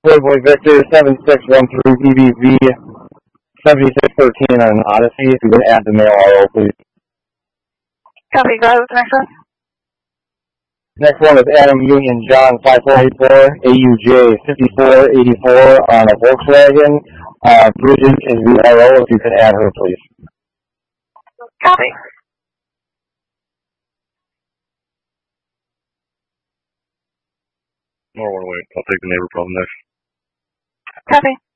Playboy Victor 7613 EBV 7613 on Odyssey. If you can add the mail RO, please. Copy. Go ahead with the next one. Next one is Adam Union John 5484 AUJ 5484 on a Volkswagen. Bridget is the RO. If you can add her, please. Copy. More one way. I'll take the neighbor problem next. Copy.